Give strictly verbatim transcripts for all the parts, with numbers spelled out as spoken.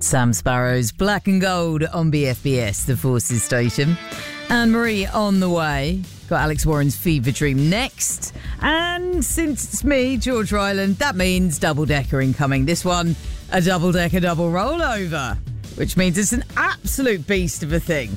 Sam Sparrow's Black and Gold on B F B S, the Forces station. Anne Marie on the way. Got Alex Warren's Fever Dream next. And since it's me, George Ryland, that means double-decker incoming. This one, a double-decker double rollover, which means it's an absolute beast of a thing.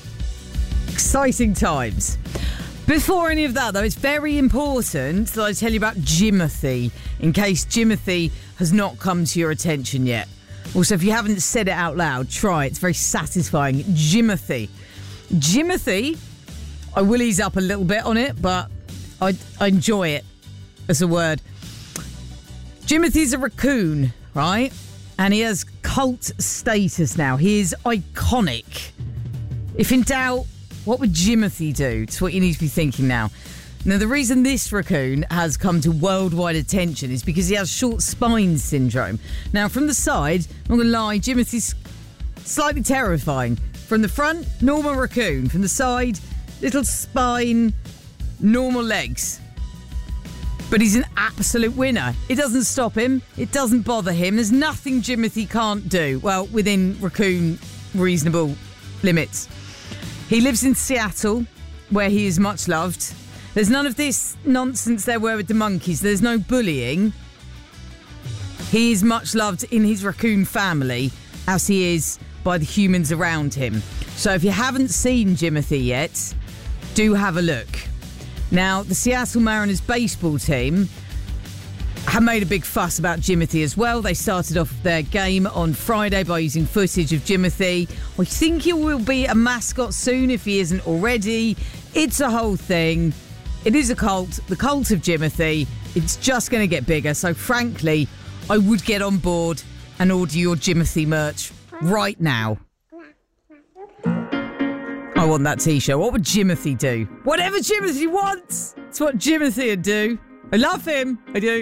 Exciting times. Before any of that, though, it's very important that I tell you about Jimothy, in case Jimothy has not come to your attention yet. Also, if you haven't said it out loud, try it. It's very satisfying. Jimothy. Jimothy, I will ease up a little bit on it, but I, I enjoy it as a word. Jimothy's a raccoon, right? And he has cult status now. He is iconic. If in doubt, what would Jimothy do? It's what you need to be thinking now. Now, the reason this raccoon has come to worldwide attention is because he has short spine syndrome. Now, from the side, I'm not going to lie, Jimothy's slightly terrifying. From the front, normal raccoon. From the side, little spine, normal legs. But he's an absolute winner. It doesn't stop him. It doesn't bother him. There's nothing Jimothy can't do. Well, within raccoon reasonable limits. He lives in Seattle, where he is much loved. There's none of this nonsense there were with the monkeys. There's no bullying. He is much loved in his raccoon family, as he is by the humans around him. So if you haven't seen Jimothy yet, do have a look. Now, the Seattle Mariners baseball team have made a big fuss about Jimothy as well. They started off their game on Friday by using footage of Jimothy. I think he will be a mascot soon if he isn't already. It's a whole thing. It is a cult. The cult of Jimothy. It's just going to get bigger. So frankly, I would get on board and order your Jimothy merch right now. I want that t-shirt. What would Jimothy do? Whatever Jimothy wants. It's what Jimothy would do. I love him. I do.